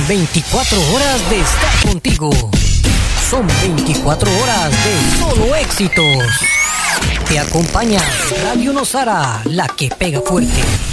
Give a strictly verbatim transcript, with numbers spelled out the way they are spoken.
veinticuatro horas de estar contigo. Son veinticuatro horas de solo éxitos. Te acompaña Radio Nosara, la que pega fuerte.